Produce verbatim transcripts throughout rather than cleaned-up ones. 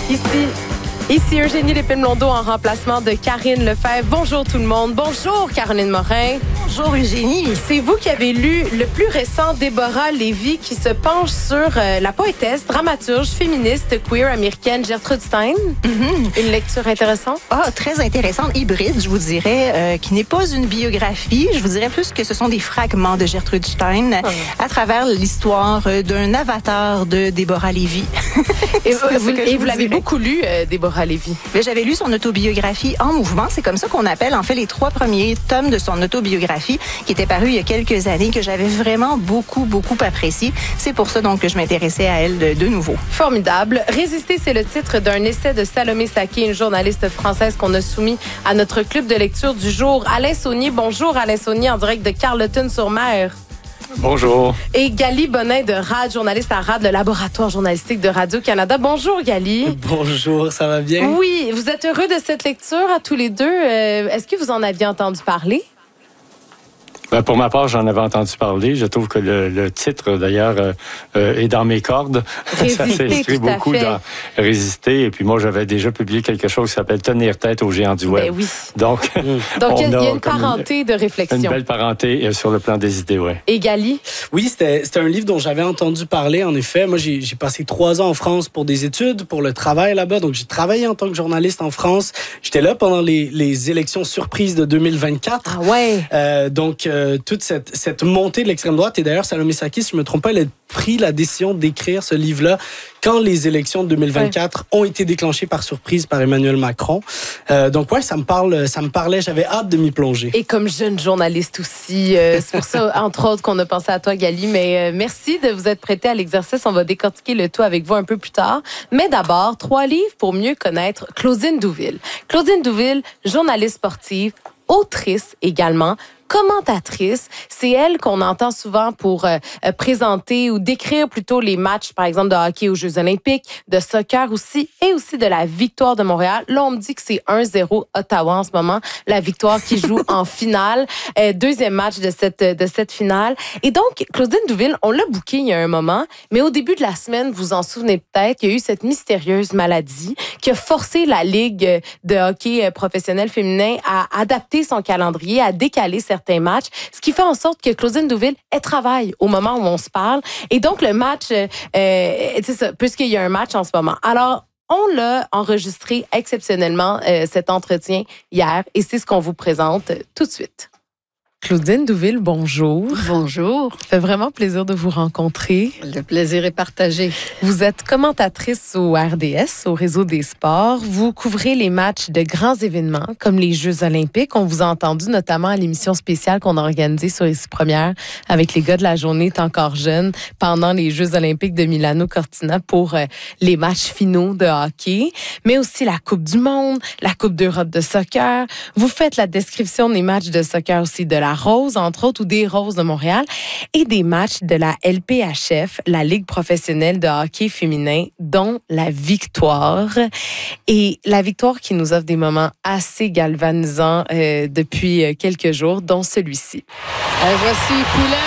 Ici, ici Eugénie Lépine-Blondeau en remplacement de Karine Lefebvre. Bonjour tout le monde. Bonjour Caroline Morin. Bonjour Eugénie. C'est vous qui avez lu le plus récent Déborah Lévy qui se penche sur euh, la poétesse, dramaturge, féministe, queer américaine Gertrude Stein. Mm-hmm. Une lecture intéressante. Ah, très intéressante, hybride, je vous dirais, euh, qui n'est pas une biographie. Je vous dirais plus que ce sont des fragments de Gertrude Stein oh. à travers l'histoire d'un avatar de Déborah Lévy. Et vous, vous, et vous l'avez beaucoup lu, euh, Déborah Lévy. J'avais lu son autobiographie En mouvement. C'est comme ça qu'on appelle en fait les trois premiers tomes de son autobiographie qui était paru il y a quelques années, que j'avais vraiment beaucoup, beaucoup apprécié. C'est pour ça donc que je m'intéressais à elle de, de nouveau. Formidable. Résister, c'est le titre d'un essai de Salomé Saké, une journaliste française qu'on a soumis à notre club de lecture du jour. Alain Saunier, bonjour Alain Saunier, en direct de Carleton-sur-Mer. Bonjour. Et Gali Bonin de R A D, journaliste à R A D, le laboratoire journalistique de Radio-Canada. Bonjour Gali. Bonjour, ça va bien? Oui, vous êtes heureux de cette lecture à tous les deux. Euh, est-ce que vous en aviez entendu parler? Ben, pour ma part, j'en avais entendu parler. Je trouve que le, le titre, d'ailleurs, euh, euh, est dans mes cordes. Résister, ça s'inscrit beaucoup fait. dans Résister. Et puis moi, j'avais déjà publié quelque chose qui s'appelle Tenir tête aux géants du web. Ben oui. Donc, Donc il y, y a une parenté une, de réflexion. Une belle parenté sur le plan des idées, oui. Et Gali? Oui, c'était un livre dont j'avais entendu parler, en effet. Moi, j'ai passé trois ans en France pour des études, pour le travail là-bas. Donc, j'ai travaillé en tant que journaliste en France. J'étais là pendant les, les élections surprises de deux mille vingt-quatre. Ah ouais? Euh, donc, euh, toute cette cette montée de l'extrême droite. Et d'ailleurs, Salomé Saké, si je ne me trompe pas, elle a pris la décision d'écrire ce livre-là quand les élections de deux mille vingt-quatre ouais. ont été déclenchées par surprise par Emmanuel Macron. Euh, donc, ouais, ça me parle, ça me parlait. J'avais hâte de m'y plonger. Et comme jeune journaliste aussi, euh, c'est pour ça, entre autres, qu'on a pensé à toi, Gali. Mais euh, merci de vous être prêté à l'exercice. On va décortiquer le tout avec vous un peu plus tard. Mais d'abord, trois livres pour mieux connaître Claudine Douville. Claudine Douville, journaliste sportive, autrice également, commentatrice. C'est elle qu'on entend souvent pour euh, présenter ou décrire plutôt les matchs, par exemple, de hockey aux Jeux olympiques, de soccer aussi, et aussi de la victoire de Montréal. Là, on me dit que c'est un zéro Ottawa en ce moment, la victoire qui joue en finale. Euh, deuxième match de cette, de cette finale. Et donc, Claudine Douville, on l'a bookée il y a un moment, mais au début de la semaine, vous vous en souvenez peut-être, il y a eu cette mystérieuse maladie qui a forcé la Ligue de hockey professionnel féminin à adapter son calendrier, à décaler certains matchs, ce qui fait en sorte que Claudine Douville, elle travaille au moment où on se parle. Et donc, le match, euh, c'est ça, puisqu'il y a un match en ce moment. Alors, on l'a enregistré exceptionnellement, euh, cet entretien hier, et c'est ce qu'on vous présente tout de suite. Claudine Douville, bonjour. Bonjour. Ça fait vraiment plaisir de vous rencontrer. Le plaisir est partagé. Vous êtes commentatrice au R D S, au Réseau des sports. Vous couvrez les matchs de grands événements comme les Jeux olympiques. On vous a entendu notamment à l'émission spéciale qu'on a organisée sur Ici Première avec les gars de la journée T'es encore jeune pendant les Jeux olympiques de Milano Cortina pour euh, les matchs finaux de hockey, mais aussi la Coupe du monde, la Coupe d'Europe de soccer. Vous faites la description des matchs de soccer aussi de la Rose, entre autres, ou des Roses de Montréal, et des matchs de la L P H F, la Ligue professionnelle de hockey féminin, dont la victoire. Et la victoire qui nous offre des moments assez galvanisants euh, depuis quelques jours, dont celui-ci. Et voici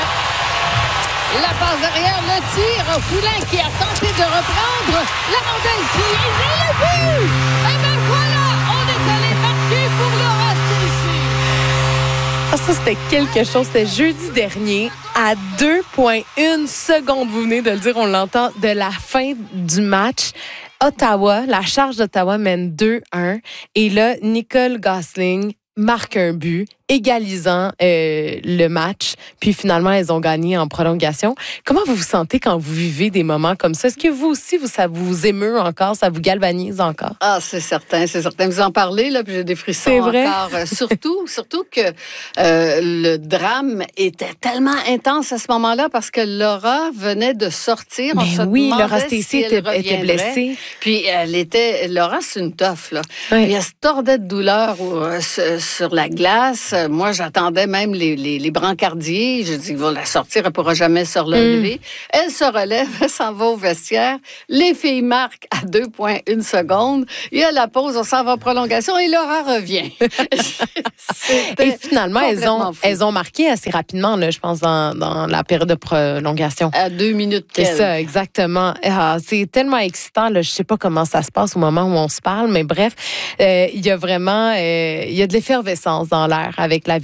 Poulin. La passe derrière, le tir. Poulin qui a tenté de reprendre. La rondelle qui est le but. Et bien voilà, on est allé marquer pour le reste ici. Ah, ça, c'était quelque chose. C'était jeudi dernier, à deux virgule un secondes, vous venez de le dire, on l'entend, de la fin du match. Ottawa, la Charge d'Ottawa mène deux un. Et là, Nicole Gosling marque un but, égalisant euh, le match. Puis finalement, elles ont gagné en prolongation. Comment vous vous sentez quand vous vivez des moments comme ça? Est-ce que vous aussi, vous, ça vous émeut encore? Ça vous galvanise encore? Ah, c'est certain, c'est certain. Vous en parlez, là, puis j'ai des frissons c'est vrai? encore. Euh, surtout, surtout que euh, le drame était tellement intense à ce moment-là parce que Laura venait de sortir. Mais on se oui, Laura Stacey si était, était blessée. Puis elle était... Laura, c'est une toffe, là. Oui. Puis elle se tordait de douleur euh, sur la glace. ça, moi, j'attendais même les, les, les brancardiers. Je dis, il va la sortir, elle ne pourra jamais se relever. Mm. Elle se relève, elle s'en va au vestiaire. Les filles marquent à deux virgule un secondes. Et à la pause, on s'en va en prolongation et Laura revient. Et finalement, elles ont, elles ont marqué assez rapidement, là, je pense, dans, dans la période de prolongation. À deux minutes. C'est ça, exactement. Ah, c'est tellement excitant. Là, je ne sais pas comment ça se passe au moment où on se parle, mais bref, euh, il y a vraiment euh, il y a de l'effervescence dans l'air avec la